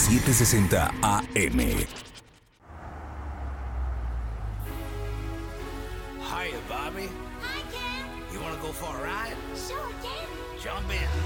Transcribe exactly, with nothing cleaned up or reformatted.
setecientos sesenta A M. Hiya, Bobby. Hi, Ken. You wanna go for a ride? Sure, Ken. Jump in.